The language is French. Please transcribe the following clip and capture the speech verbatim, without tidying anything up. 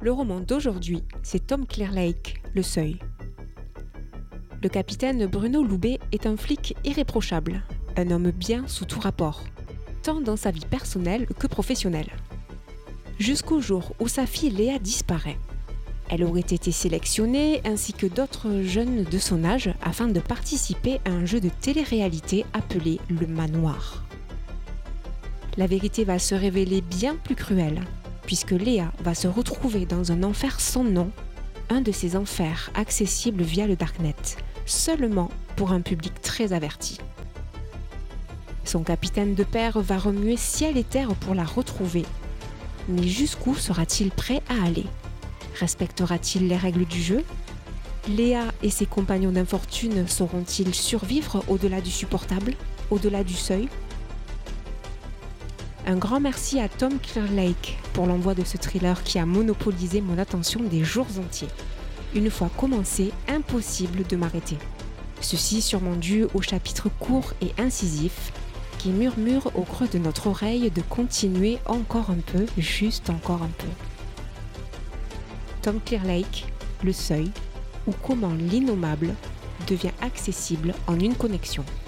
Le roman d'aujourd'hui, c'est Tom Clearlake, Le Seuil. Le capitaine Bruno Loubet est un flic irréprochable, un homme bien sous tout rapport, tant dans sa vie personnelle que professionnelle. Jusqu'au jour où sa fille Léa disparaît. Elle aurait été sélectionnée, ainsi que d'autres jeunes de son âge, afin de participer à un jeu de télé-réalité appelé Le Manoir. La vérité va se révéler bien plus cruelle, puisque Léa va se retrouver dans un enfer sans nom, un de ces enfers accessibles via le Darknet, seulement pour un public très averti. Son capitaine de père va remuer ciel et terre pour la retrouver, mais jusqu'où sera-t-il prêt à aller ? Respectera-t-il les règles du jeu ? Léa et ses compagnons d'infortune sauront-ils survivre au-delà du supportable, au-delà du seuil ? Un grand merci à Tom Clearlake pour l'envoi de ce thriller qui a monopolisé mon attention des jours entiers. Une fois commencé, impossible de m'arrêter. Ceci sûrement dû au chapitre court et incisif qui murmure au creux de notre oreille de continuer encore un peu, juste encore un peu. Tom Clearlake, Le Seuil, ou comment l'innommable devient accessible en une connexion.